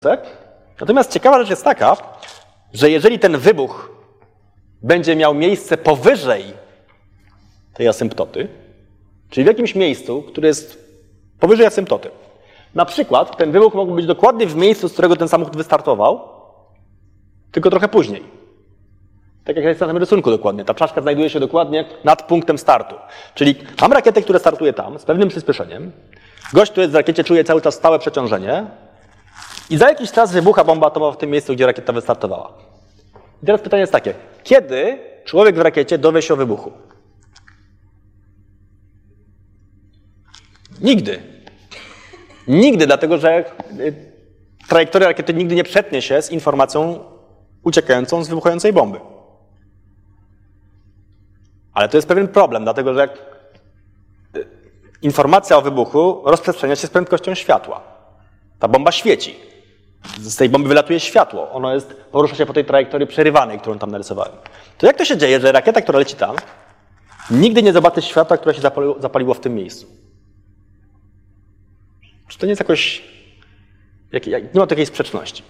Natomiast ciekawa rzecz jest taka, że jeżeli ten wybuch będzie miał miejsce powyżej tej asymptoty, czyli w jakimś miejscu, które jest powyżej asymptoty. Na przykład ten wybuch mógł być dokładnie w miejscu, z którego ten samochód wystartował, tylko trochę później. Tak jak jest na tym rysunku dokładnie. Ta czaszka znajduje się dokładnie nad punktem startu. Czyli mam rakietę, która startuje tam z pewnym przyspieszeniem. Gość, który jest w rakiecie, czuje cały czas stałe przeciążenie i za jakiś czas wybucha bomba atomowa w tym miejscu, gdzie rakieta wystartowała. I teraz pytanie jest takie. Kiedy człowiek w rakiecie dowie się o wybuchu? Nigdy. Nigdy, dlatego że trajektoria rakiety nigdy nie przetnie się z informacją uciekającą z wybuchającej bomby. Ale to jest pewien problem, dlatego że informacja o wybuchu rozprzestrzenia się z prędkością światła. Ta bomba świeci. Z tej bomby wylatuje światło. Ono porusza się po tej trajektorii przerywanej, którą tam narysowałem. To jak to się dzieje, że rakieta, która leci tam, nigdy nie zobaczy światła, które się zapaliło w tym miejscu? Czy to nie jest jakoś... Nie ma takiej sprzeczności.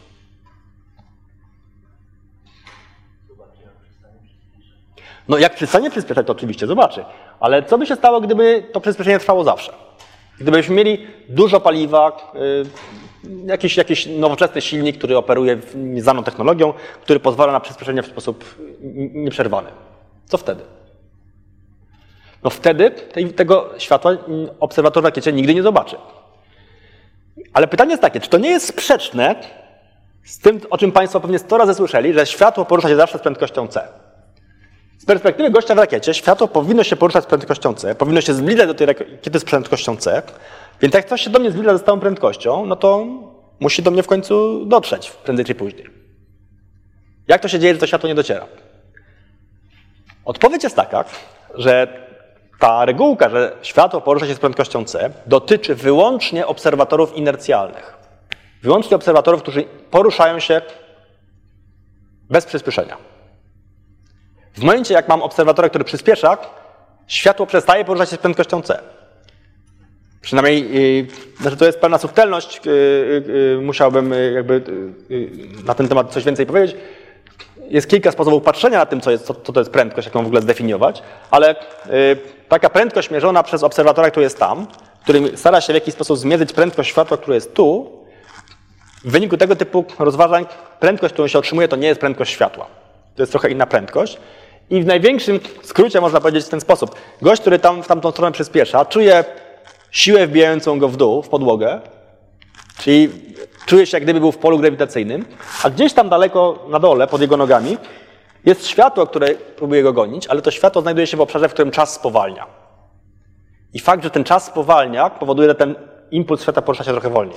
No jak przestanie przyspieszać, to oczywiście zobaczy. Ale co by się stało, gdyby to przyspieszenie trwało zawsze? Gdybyśmy mieli dużo paliwa, jakiś nowoczesny silnik, który operuje nieznaną technologią, który pozwala na przyspieszenie w sposób nieprzerwany. Co wtedy? No wtedy tego światła obserwator w rakiecie nigdy nie zobaczy. Ale pytanie jest takie, czy to nie jest sprzeczne z tym, o czym Państwo pewnie 100 razy słyszeli, że światło porusza się zawsze z prędkością c. Z perspektywy gościa w rakiecie światło powinno się poruszać z prędkością c, powinno się zbliżać do tej rakiety z prędkością c, więc jak coś się do mnie zbliża ze stałą prędkością, no to musi do mnie w końcu dotrzeć, prędzej czy później. Jak to się dzieje, że to światło nie dociera? Odpowiedź jest taka, że ta regułka, że światło porusza się z prędkością c, dotyczy wyłącznie obserwatorów inercjalnych. Wyłącznie obserwatorów, którzy poruszają się bez przyspieszenia. W momencie, jak mam obserwatora, który przyspiesza, światło przestaje poruszać się z prędkością c. Przynajmniej, znaczy to jest pewna subtelność, musiałbym jakby na ten temat coś więcej powiedzieć. Jest kilka sposobów patrzenia na tym, co to jest prędkość, jak ją w ogóle zdefiniować, ale taka prędkość mierzona przez obserwatora, który jest tam, który stara się w jakiś sposób zmierzyć prędkość światła, które jest tu, w wyniku tego typu rozważań prędkość, którą się otrzymuje, to nie jest prędkość światła. To jest trochę inna prędkość. I w największym skrócie można powiedzieć w ten sposób. Gość, który tam w tamtą stronę przyspiesza, czuje siłę wbijającą go w dół, w podłogę, czyli czuje się, jak gdyby był w polu grawitacyjnym, a gdzieś tam daleko na dole, pod jego nogami, jest światło, które próbuje go gonić, ale to światło znajduje się w obszarze, w którym czas spowalnia. I fakt, że ten czas spowalnia, powoduje, że ten impuls światła porusza się trochę wolniej.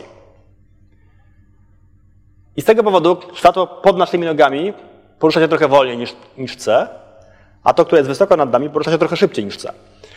I z tego powodu światło pod naszymi nogami porusza się trochę wolniej niż C, a to, które jest wysoko nad nami, porusza się trochę szybciej niż C.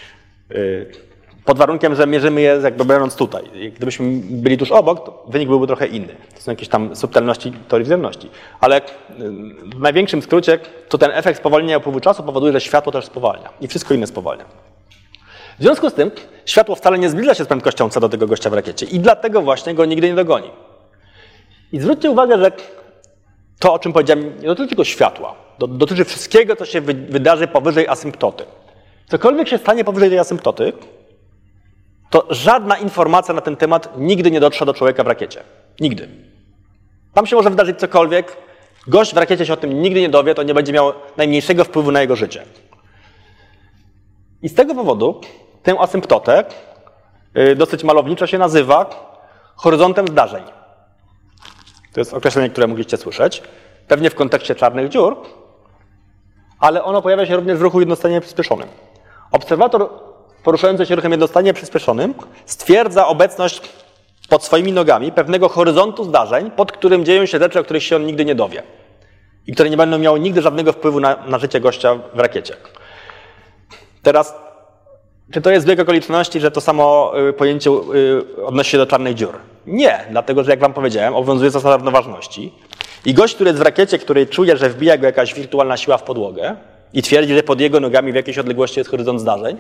Pod warunkiem, że mierzymy je jakby będąc tutaj. Gdybyśmy byli tuż obok, to wynik byłby trochę inny. To są jakieś tam subtelności teorii względności. Ale w największym skrócie to ten efekt spowolnienia upływu czasu powoduje, że światło też spowalnia. I wszystko inne spowalnia. W związku z tym światło wcale nie zbliża się z prędkością c do tego gościa w rakiecie i dlatego właśnie go nigdy nie dogoni. I zwróćcie uwagę, że to, o czym powiedziałem, nie dotyczy tylko światła. Dotyczy wszystkiego, co się wydarzy powyżej asymptoty. Cokolwiek się stanie powyżej tej asymptoty, to żadna informacja na ten temat nigdy nie dotrze do człowieka w rakiecie. Nigdy. Tam się może wydarzyć cokolwiek, gość w rakiecie się o tym nigdy nie dowie, to nie będzie miał najmniejszego wpływu na jego życie. I z tego powodu tę asymptotę dosyć malowniczo się nazywa horyzontem zdarzeń. To jest określenie, które mogliście słyszeć, pewnie w kontekście czarnych dziur, ale ono pojawia się również w ruchu jednostronnie przyspieszonym. Obserwator poruszający się ruchem jednostronnie przyspieszonym stwierdza obecność pod swoimi nogami pewnego horyzontu zdarzeń, pod którym dzieją się rzeczy, o których się on nigdy nie dowie i które nie będą miały nigdy żadnego wpływu na życie gościa w rakiecie. Teraz, czy to jest zbieg okoliczności, że to samo pojęcie odnosi się do czarnych dziur? Nie, dlatego że jak wam powiedziałem, obowiązuje zasada równoważności i gość, który jest w rakiecie, który czuje, że wbija go jakaś wirtualna siła w podłogę i twierdzi, że pod jego nogami w jakiejś odległości jest horyzont zdarzeń,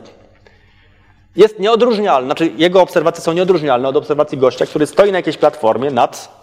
jest nieodróżnialny, znaczy jego obserwacje są nieodróżnialne od obserwacji gościa, który stoi na jakiejś platformie nad